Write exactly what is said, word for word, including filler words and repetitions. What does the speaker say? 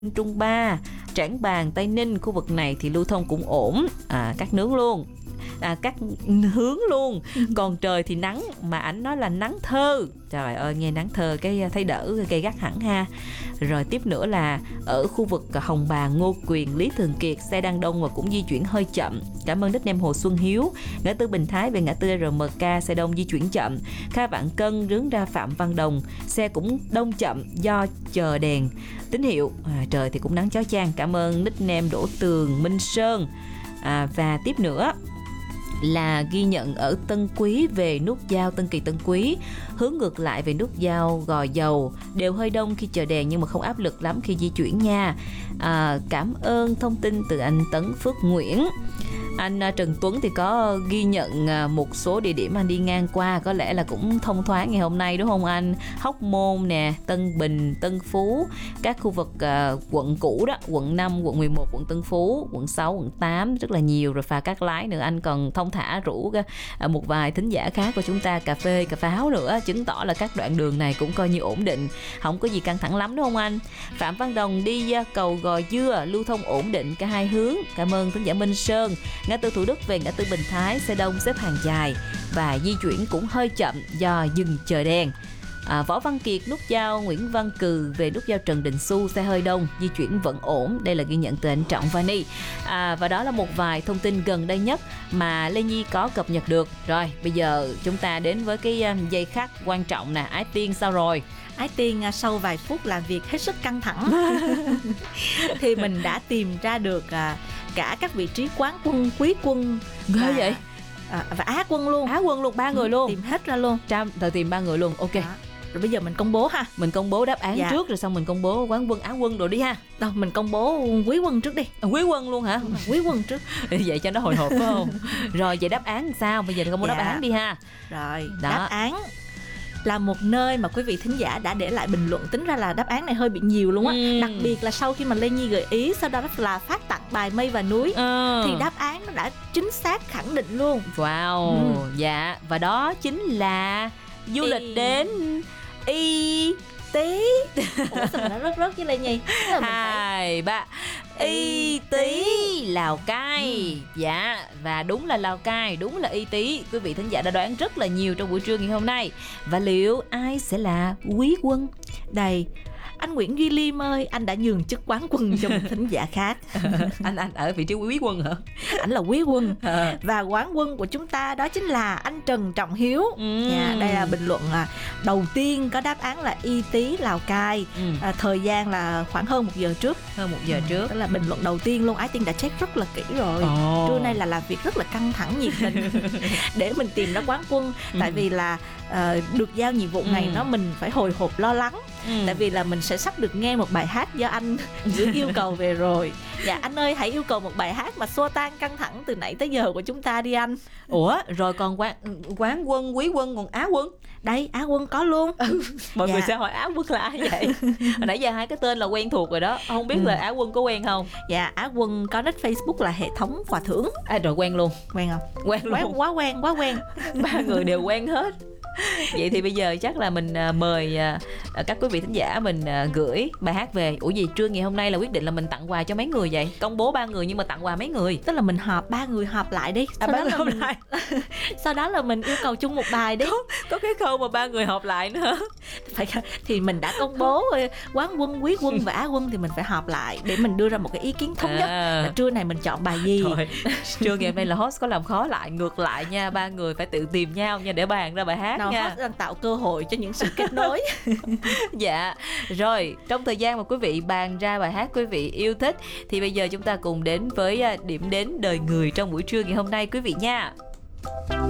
Trung Ba, Trảng Bàng, Tây Ninh, khu vực này thì lưu thông cũng ổn, à, các nướng luôn. À, các hướng luôn. Còn trời thì nắng, mà ảnh nói là nắng thơ. Trời ơi, nghe nắng thơ cái thấy đỡ gay gắt hẳn ha. Rồi tiếp nữa là ở khu vực Hồng Bàng, Ngô Quyền, Lý Thường Kiệt, xe đang đông và cũng di chuyển hơi chậm. Cảm ơn nickname Hồ Xuân Hiếu. Ngã tư Bình Thái về ngã tư rờ em ca, xe đông di chuyển chậm. Kha Vạn Cân rhướng ra Phạm Văn Đồng, xe cũng đông chậm do chờ đèn tín hiệu. À, trời thì cũng nắng chói chang. Cảm ơn nickname Đỗ Tường, Minh Sơn. À, và tiếp nữa là ghi nhận ở Tân Quý về nút giao Tân Kỳ Tân Quý, hướng ngược lại về nút giao Gò Dầu đều hơi đông khi chờ đèn nhưng mà không áp lực lắm khi di chuyển nha. À, cảm ơn thông tin từ anh Tấn Phước Nguyễn. Anh Trần Tuấn thì có ghi nhận một số địa điểm anh đi ngang qua, có lẽ là cũng thông thoáng ngày hôm nay đúng không anh? Hóc Môn nè, Tân Bình, Tân Phú, các khu vực uh, quận cũ đó, quận năm, quận mười một, quận Tân Phú, quận sáu, quận tám rất là nhiều, rồi phà Cát Lái nữa. Anh còn thông thả rủ uh, một vài thính giả khác của chúng ta cà phê, cà pháo nữa, chứng tỏ là các đoạn đường này cũng coi như ổn định, không có gì căng thẳng lắm đúng không anh? Phạm Văn Đồng đi uh, cầu Gò Dưa, lưu thông ổn định cả hai hướng. Cảm ơn thính giả Minh Sơn. Ngã tư Thủ Đức về ngã tư Bình Thái, xe đông xếp hàng dài và di chuyển cũng hơi chậm do dừng chờ đèn. À, Võ Văn Kiệt nút giao Nguyễn Văn Cừ về nút giao Trần Đình Xu, xe hơi đông, di chuyển vẫn ổn. Đây là ghi nhận từ anh Trọng Vani. À, và đó là một vài thông tin gần đây nhất mà Lê Nhi có cập nhật được. Rồi bây giờ chúng ta đến với cái giây khắc quan trọng nè. Ái Tiên sao rồi? Ái Tiên sau vài phút làm việc hết sức căng thẳng thì mình đã tìm ra được cả các vị trí quán quân, quý quân và, vậy? À, và Á quân luôn. Á quân luôn, ba người luôn. Tìm hết ra luôn. Trăm thời tìm ba người luôn. Ok. Đó. Rồi bây giờ mình công bố ha. Mình công bố đáp án dạ. trước rồi xong mình công bố quán quân, Á quân rồi đi ha. Đâu mình công bố quý quân trước đi. À, quý quân luôn hả? Quý quân trước. Vậy cho nó hồi hộp phải không? Rồi vậy đáp án sao? Bây giờ công bố dạ. đáp án đi ha. Rồi, đó. Đáp án là một nơi mà quý vị thính giả đã để lại bình luận. Tính ra là đáp án này hơi bị nhiều luôn á. ừ. Đặc biệt là sau khi mà Lê Nhi gợi ý, sau đó là phát tặng bài Mây và Núi, ừ. thì đáp án nó đã chính xác khẳng định luôn. Wow. ừ. Dạ. Và đó chính là du lịch y... đến Y Tý. Ủa sao mà nó rớt rớt với Lê Nhi? Hai ba Y Tý, Lào Cai. ừ. Dạ. Và đúng là Lào Cai, đúng là Y Tý. Quý vị thính giả đã đoán rất là nhiều trong buổi trưa ngày hôm nay. Và liệu ai sẽ là quý quân? Đây, anh Nguyễn Duy Liêm ơi, anh đã nhường chức quán quân cho một thính giả khác. anh anh ở vị trí quý quân hả? Anh là quý quân. à. Và quán quân của chúng ta đó chính là anh Trần Trọng Hiếu. ừ. Dạ, đây là bình luận đầu tiên có đáp án là Y Tý, Lào Cai. ừ. à, Thời gian là khoảng hơn một giờ trước. Hơn một giờ ừ. trước. Đó là bình luận đầu tiên luôn. Ái Tiên đã check rất là kỹ rồi. oh. Trưa nay là làm việc rất là căng thẳng, nhiệt tình để mình tìm ra quán quân. ừ. Tại vì là uh, được giao nhiệm vụ này ừ. nó mình phải hồi hộp lo lắng. ừ. Tại vì là mình sẽ sắp được nghe một bài hát do anh gửi yêu cầu về rồi. Dạ anh ơi, hãy yêu cầu một bài hát mà xua tan căng thẳng từ nãy tới giờ của chúng ta đi anh. Ủa rồi còn quán, quán quân, quý quân, còn Á quân? Đây, Á quân có luôn. ừ. Mọi dạ. người sẽ hỏi Á quân là ai vậy? Hồi nãy giờ hai cái tên là quen thuộc rồi đó. Không biết ừ. là Á quân có quen không? Dạ, Á quân có nick Facebook là hệ thống quà thưởng. À rồi quen luôn. Quen không? Quen luôn. Quá, quá quen, quá quen. Ba người đều quen hết. Vậy thì bây giờ chắc là mình mời các quý vị thính giả mình gửi bài hát về. Ủa gì trưa ngày hôm nay là quyết định là mình tặng quà cho mấy người vậy? Công bố ba người nhưng mà tặng quà mấy người? Tức là mình họp ba người họp lại đi. Sau, à, đó, là mình... lại. Sau đó là mình yêu cầu chung một bài đi. Có, có cái khâu mà ba người họp lại nữa. Phải, thì mình đã công bố quán quân, quý quân và Á quân thì mình phải họp lại để mình đưa ra một cái ý kiến thống nhất à. là trưa này mình chọn bài gì. Thôi, trưa ngày hôm nay là host có làm khó lại, ngược lại nha, ba người phải tự tìm nhau nha để bàn ra bài hát. Nào, nha. Host đang tạo cơ hội cho những sự kết nối. Dạ. Rồi, trong thời gian mà quý vị bàn ra bài hát quý vị yêu thích thì bây giờ chúng ta cùng đến với điểm đến đời người trong buổi trưa ngày hôm nay quý vị nha.